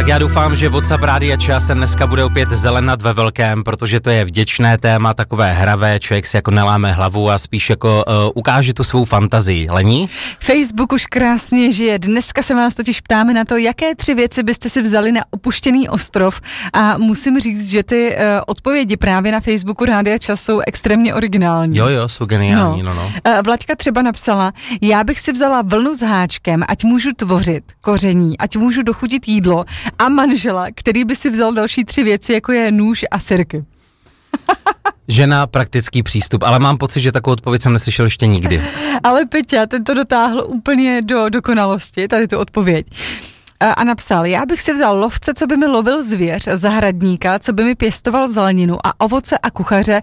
Tak já doufám, že WhatsApp Rádia Čas se dneska bude opět zelenat ve velkém, protože to je vděčné téma, takové hravé, člověk si jako neláme hlavu a spíš jako ukáže tu svou fantazii. Lení? Facebook už krásně žije. Dneska se vás totiž ptáme na to, jaké 3 věci byste si vzali na opuštěný ostrov, a musím říct, že ty odpovědi právě na Facebooku Rádia Čas jsou extrémně originální. Jo, jsou geniální, no. Vlaďka třeba napsala, já bych si vzala vlnu s háčkem, ať můžu tvořit koření, ať můžu dochutit jídlo, a manžela, který by si vzal další 3 věci, jako je nůž a sirky. Žena, praktický přístup, ale mám pocit, že takovou odpověď jsem neslyšel ještě nikdy. Ale Peťa, ten to dotáhl úplně do dokonalosti, tady tu odpověď. A napsal, já bych si vzal lovce, co by mi lovil zvěř, zahradníka, co by mi pěstoval zeleninu, a ovoce a kuchaře,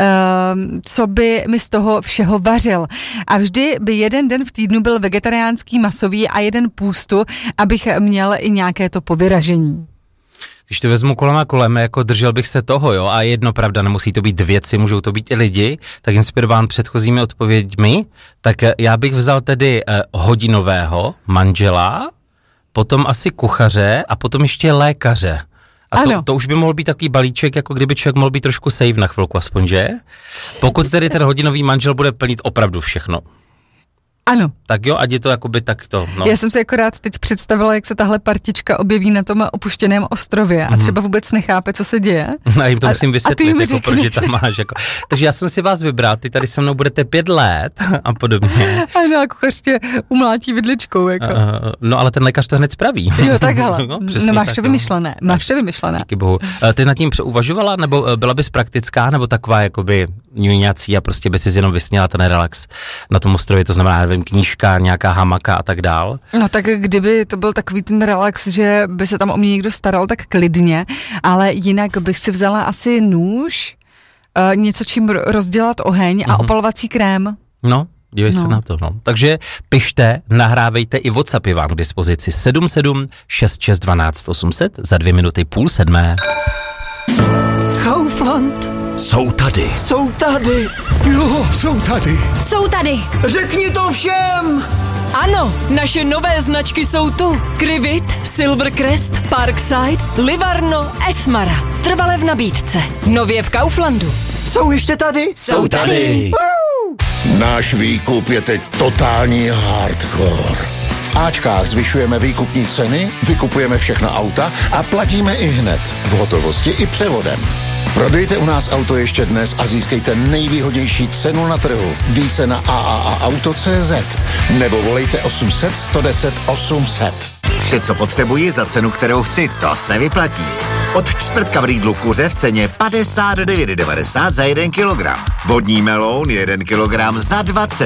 co by mi z toho všeho vařil. A vždy by jeden den v týdnu byl vegetariánský, masový a jeden půstu, abych měl i nějaké to povyražení. Když to vezmu kolem a kolem, jako držel bych se toho, jo, a jedno pravda, nemusí to být věci, můžou to být i lidi, tak inspirován předchozími odpověďmi, tak já bych vzal tedy hodinového manžela, potom asi kuchaře a potom ještě lékaře. A to už by mohl být takový balíček, jako kdyby člověk mohl být trošku safe na chvilku aspoň, že? Pokud tedy ten hodinový manžel bude plnit opravdu všechno. Ano. Tak jo, ať je to jakoby takto. No. Já jsem si akorát teď představila, jak se tahle partička objeví na tom opuštěném ostrově a třeba vůbec nechápe, co se děje. A jim to musím vysvětlit, jako proč tam máš. Jako. Takže já jsem si vás vybral, ty tady se mnou budete 5 let a podobně. Ano, a kuchař tě umlátí vidličkou. Jako. No ale ten lékař to hned spraví. Jo, takhle. No, máš tak, to vymyšlené. Máš to vymyšlené. Díky bohu. Ty nad tím uvažovala, nebo byla bys praktická, nebo taková jakoby nějací a prostě by si jenom vysněla ten relax na tom ostrově, to znamená, nevím, knížka, nějaká hamaka a tak dál. No tak kdyby to byl takový ten relax, že by se tam o mě někdo staral, tak klidně, ale jinak bych si vzala asi nůž, něco čím rozdělat oheň a opalovací krém. No, dívej se na to, no. Takže pište, nahrávejte, i WhatsApp je vám k dispozici 77 66 12 800 za 2 minuty 6:30. Kaufland. Jsou tady. Jsou tady. Jo, jsou tady. Jsou tady. Řekni to všem. Ano, naše nové značky jsou tu. Krivit, Silvercrest, Parkside, Livarno, Esmara. Trvale v nabídce. Nově v Kauflandu. Jsou ještě tady? Jsou tady. Náš výkup je teď totální hardcore. V Ačkách zvyšujeme výkupní ceny, vykupujeme všechna auta a platíme i hned. V hotovosti i převodem. Prodejte u nás auto ještě dnes a získejte nejvýhodnější cenu na trhu. Více na AAAauto.cz nebo volejte 800 110 800. Vše, co potřebuji za cenu, kterou chci, to se vyplatí. Od čtvrtka v Lidlu kuře v ceně 59,90 za 1 kilogram. Vodní meloun 1 kilogram za 20